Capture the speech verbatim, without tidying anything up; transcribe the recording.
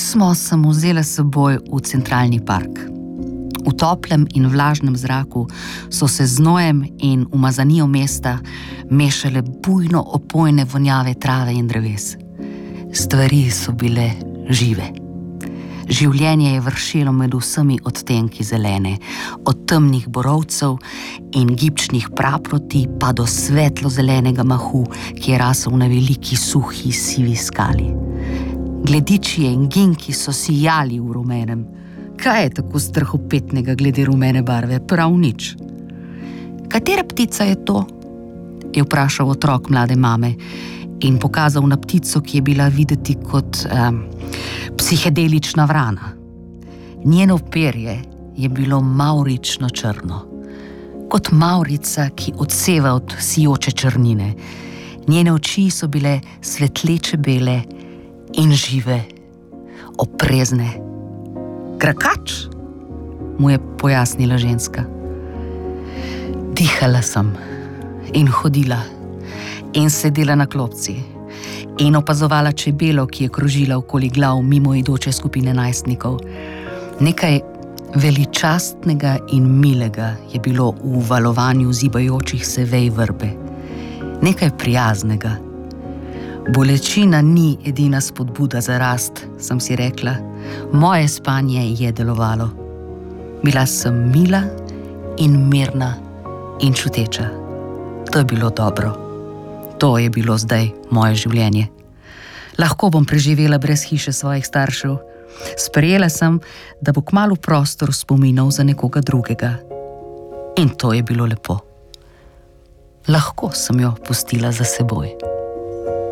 Pismo sem vzela s seboj v centralni park. V toplem in vlažnem zraku so se z znojem in umazanijo mesta mešale bujno opojne vonjave trave in dreves. Stvari so bile žive. Življenje je vršelo med vsemi odtenki zelene, od temnih borovcev in gibčnih praproti pa do svetlo-zelenega mahu, ki je rasel na veliki suhi sivi skali. Gledičije in ginki so sijali v rumenem. Kaj je tako strahopetnega glede rumene barve? Prav nič. Katera ptica je to? Je vprašal otrok mlade mame in pokazal na ptico, ki je bila videti kot um, psihedelična vrana. Njeno perje je bilo mavrično črno, kot mavrica, ki odseva od sijoče črnine. Njene oči so bile svetleče bele in žive, oprezne. Krakač, mu je pojasnila ženska. Dihala sem in hodila in sedela na klopci in opazovala čebelo, ki je krožila okoli glav mimoidoče skupine najstnikov. Nekaj veličastnega in milega je bilo v valovanju zibajočih se vej vrbe. Nekaj prijaznega. Bolečina ni edina spodbuda za rast, sem si rekla. Moje spanje je delovalo. Bila sem mila in mirna in čuteča. To je bilo dobro. To je bilo zdaj moje življenje. Lahko bom preživela brez hiše svojih staršev. Sprejela sem, da bo kmalu prostor spominov za nekoga drugega. In to je bilo lepo. Lahko sem jo pustila za seboj.